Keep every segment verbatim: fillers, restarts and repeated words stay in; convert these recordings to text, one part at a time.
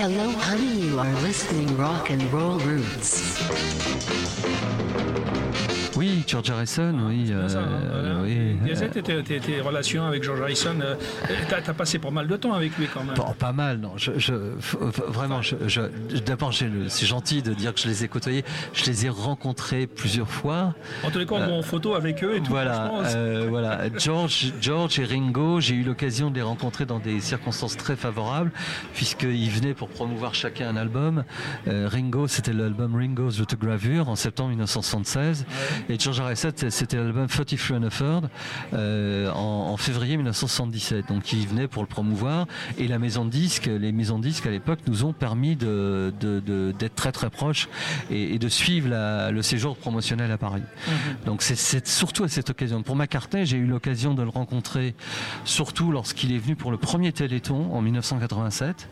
Hello, honey, you are listening Rock and Roll Roots. Oui, George Harrison, oui. C'est euh, ça, hein, voilà. oui Disais, euh, tes, tes, tes relations avec George Harrison, euh, t'as, t'as passé pas mal de temps avec lui quand même. Pas, pas mal, non. Je, je, vraiment, je, je, d'abord, j'ai le, c'est gentil de dire que je les ai côtoyés. Je les ai rencontrés plusieurs fois. En tous les cas, on Euh, voit en photo avec eux et tout. Voilà, euh, voilà. George, George et Ringo, j'ai eu l'occasion de les rencontrer dans des circonstances très favorables, puisqu'ils venaient pour promouvoir chacun un album. Euh, Ringo, c'était l'album Ringo's Autogravure en septembre mille neuf cent soixante-seize. Ouais. Et George Harrison, c'était l'album thirty-three and a third euh, en, en février mille neuf cent soixante-dix-sept. Donc ils venaient pour le promouvoir. Et la maison de disques, les maisons de disques à l'époque nous ont permis de, de, de, d'être très très proches et, et de suivre la, le séjour promotionnel à Paris. Mm-hmm. Donc c'est, c'est surtout à cette occasion. Pour McCartney, j'ai eu l'occasion de le rencontrer surtout lorsqu'il est venu pour le premier Téléthon en mille neuf cent quatre-vingt-sept.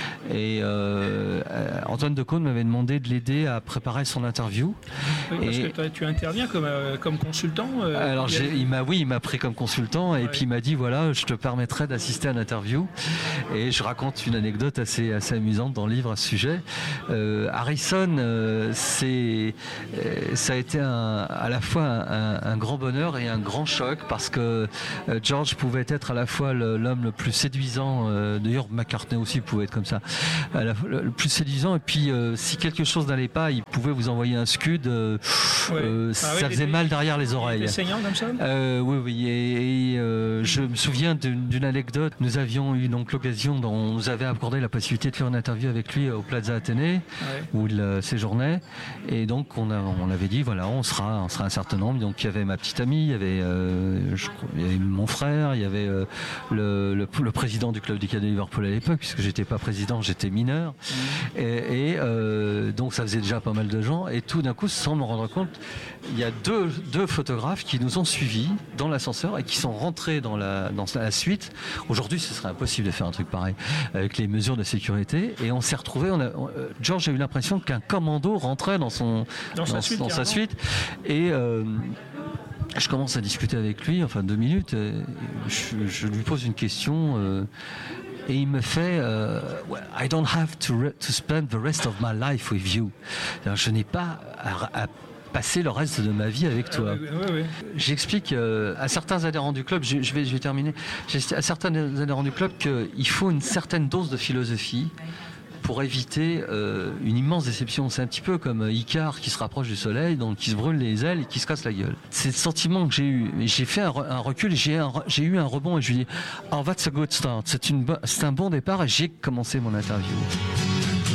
Et euh, Antoine Decaune m'avait demandé de l'aider à préparer son interview. Oui, parce et que tu interviens comme, euh, comme consultant. Euh, alors j'ai, il m'a, oui, il m'a pris comme consultant et ouais. Puis il m'a dit voilà, je te permettrai d'assister à l'interview. Et je raconte une anecdote assez, assez amusante dans le livre à ce sujet. Euh, Harrison, euh, c'est, euh, ça a été un, à la fois un, un grand bonheur et un grand choc parce que euh, George pouvait être à la fois le, l'homme le plus séduisant, euh, d'ailleurs McCartney aussi pouvait être comme ça, à la, le, le plus séduisant et puis euh, si quelque chose n'allait pas, il pouvait vous envoyer un scud, euh, ouais. euh, ah, ça oui, faisait mal derrière les oreilles. Il était saignant comme ça euh, Oui, oui, et, et euh, je me souviens d'une, d'une anecdote, nous avions eu donc l'occasion, dont on nous avait accordé la possibilité de faire une interview avec lui au Plaza Athénée, ouais. Où il euh, séjournait, et donc on, a, on avait dit voilà, on sera, on sera un certain nombre, donc il y avait ma petite amie, il y avait, euh, je, il y avait mon frère, il y avait euh, le, le, le président du club du Quai de Liverpool à l'époque, puisque j'étais pas président, j'étais mineur, mmh. et, et euh, donc ça faisait déjà pas mal de gens, et tout d'un coup, sans me rendre compte, il y a deux, deux photographes qui nous ont suivis dans l'ascenseur et qui sont rentrés dans la, dans la suite. Aujourd'hui, ce serait impossible de faire un truc pareil avec les mesures de sécurité, et on s'est retrouvés, on a, on, George a eu l'impression qu'un commando rentrait dans, son, dans, dans, sa, suite, dans sa suite, et euh, je commence à discuter avec lui, enfin deux minutes, je, je lui pose une question, euh, et il me fait euh, I don't have to, re- to spend the rest of my life with you. Alors, je n'ai pas à, à passer le reste de ma vie avec toi. Oui, oui, oui. J'explique euh, à certains adhérents du club, je, je, vais, je vais terminer, j'explique à certains adhérents du club qu'il faut une certaine dose de philosophie pour éviter euh, une immense déception. C'est un petit peu comme Icare qui se rapproche du soleil, donc qui se brûle les ailes et qui se casse la gueule. C'est le sentiment que j'ai eu. Et j'ai fait un, un recul, j'ai, un, j'ai eu un rebond et je lui ai dit « Oh, that's a good start ». C'est, une, c'est un bon départ et j'ai commencé mon interview.